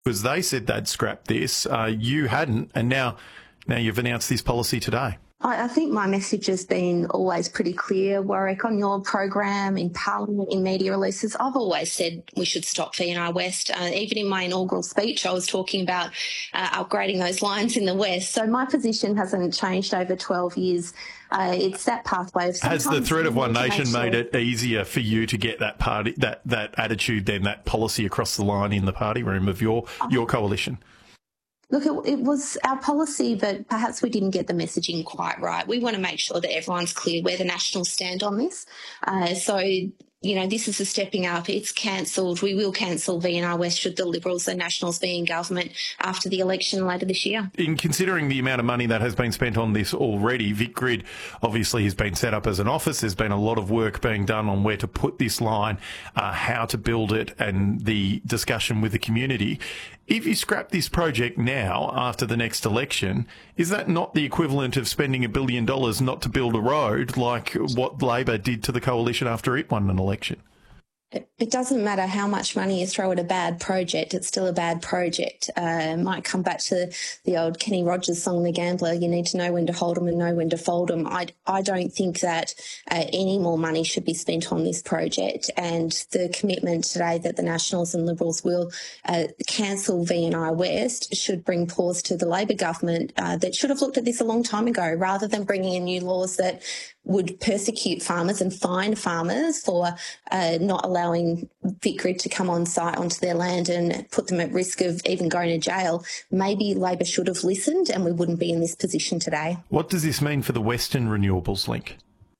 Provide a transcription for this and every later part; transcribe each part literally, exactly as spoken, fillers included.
because they said they'd scrap this. Uh, you hadn't, and now, now you've announced this policy today. I think my message has been always pretty clear, Warwick, on your program, in Parliament, in media releases. I've always said we should stop V and I West. Uh, even in my inaugural speech, I was talking about uh, upgrading those lines in the West. So my position hasn't changed over twelve years. Uh, it's that pathway of Has the threat of One Nation sure made it easier for you to get that party, that, that attitude, then that policy across the line in the party room of your your coalition? Look, it, it was our policy, but perhaps we didn't get the messaging quite right. We want to make sure that everyone's clear where the Nationals stand on this. Uh, so, you know, this is a stepping up. It's cancelled. We will cancel V and I West should the Liberals and Nationals be in government after the election later this year. In considering the amount of money that has been spent on this already, VicGrid obviously has been set up as an office. There's been a lot of work being done on where to put this line, uh, how to build it, and the discussion with the community. If you scrap this project now after the next election, is that not the equivalent of spending a billion dollars not to build a road like what Labor did to the coalition after it won an election? It doesn't matter how much money you throw at a bad project, it's still a bad project. Uh, might come back to the old Kenny Rogers song, The Gambler, you need to know when to hold 'em and know when to fold 'em. I, I don't think that uh, any more money should be spent on this project, and the commitment today that the Nationals and Liberals will uh, cancel V and I West should bring pause to the Labor government uh, that should have looked at this a long time ago, rather than bringing in new laws that would persecute farmers and fine farmers for uh, not allowing VicGrid to come on site onto their land and put them at risk of even going to jail. Maybe Labor should have listened and we wouldn't be in this position today. What does this mean for the Western Renewables Link?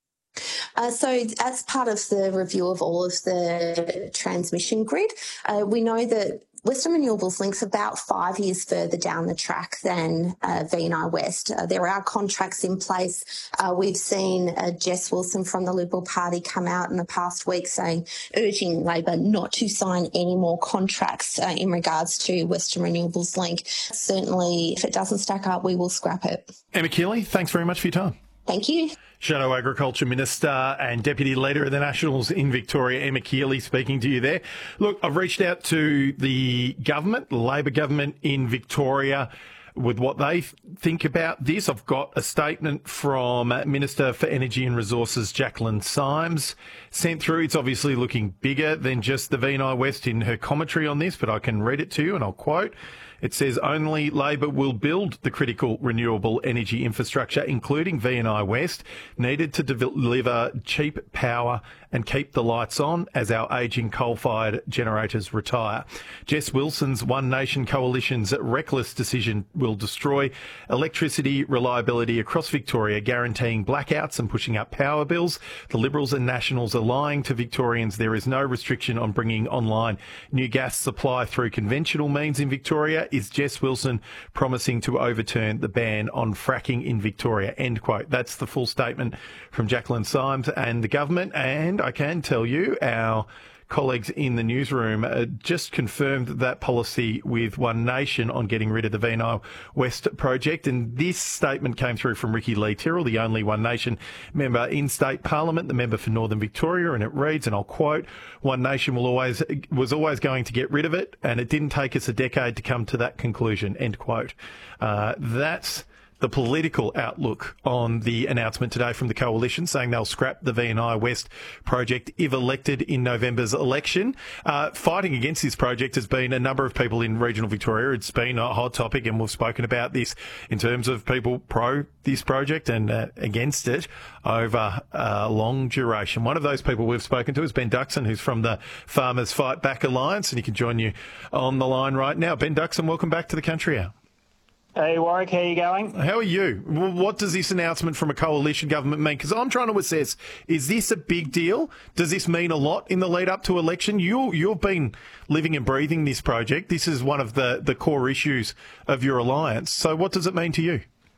Uh, so as part of the review of all of the transmission grid, uh, we know that Western Renewables Link's about five years further down the track than uh, V and I West. Uh, there are contracts in place. Uh, we've seen uh, Jess Wilson from the Liberal Party come out in the past week saying, urging Labor not to sign any more contracts uh, in regards to Western Renewables Link. Certainly, if it doesn't stack up, we will scrap it. Emma Keeley, thanks very much for your time. Thank you. Shadow Agriculture Minister and Deputy Leader of the Nationals in Victoria, Emma Keeley, speaking to you there. Look, I've reached out to the government, the Labor government in Victoria, with what they think about this. I've got a statement from Minister for Energy and Resources, Jacqueline Symes, sent through. It's obviously looking bigger than just the V and I West in her commentary on this, but I can read it to you and I'll quote. It says, only Labor will build the critical renewable energy infrastructure, including V and I West, needed to deliver cheap power and keep the lights on as our ageing coal-fired generators retire. Jess Wilson's One Nation coalition's reckless decision will destroy electricity reliability across Victoria, guaranteeing blackouts and pushing up power bills. The Liberals and Nationals are lying to Victorians. There is no restriction on bringing online new gas supply through conventional means in Victoria. Is Jess Wilson promising to overturn the ban on fracking in Victoria? End quote. That's the full statement from Jacqueline Symes and the government. And I can tell you, our colleagues in the newsroom uh, just confirmed that policy with One Nation on getting rid of the V and I West project. And this statement came through from Ricky Lee Tyrrell, the only One Nation member in state parliament, the member for Northern Victoria. And it reads, and I'll quote, One Nation will always was always going to get rid of it, and it didn't take us a decade to come to that conclusion, end quote. Uh, that's the political outlook on the announcement today from the coalition, saying they'll scrap the V and I West project if elected in November's election. Uh, fighting against this project has been a number of people in regional Victoria. It's been a hot topic, and we've spoken about this in terms of people pro this project and uh, against it over a long duration. One of those people we've spoken to is Ben Duxon, who's from the Farmers Fight Back Alliance, and he can join you on the line right now. Ben Duxon, welcome back to the Country Hour. Hey, Warwick, how are you going? How are you? What does this announcement from a coalition government mean? Because I'm trying to assess, is this a big deal? Does this mean a lot in the lead up to election? You, you've been living and breathing this project. This is one of the, the core issues of your alliance. So what does it mean to you?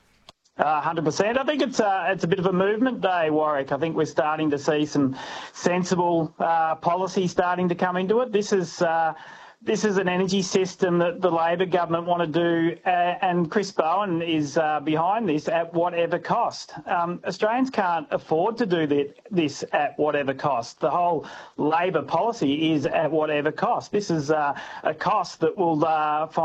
Uh, one hundred percent. I think it's uh, it's a bit of a movement day, Warwick. I think we're starting to see some sensible uh, policy starting to come into it. This is... Uh, This is an energy system that the Labor government want to do, uh, and Chris Bowen is uh, behind this at whatever cost. Um, Australians can't afford to do this at whatever cost. The whole Labor policy is at whatever cost. This is uh, a cost that will uh, find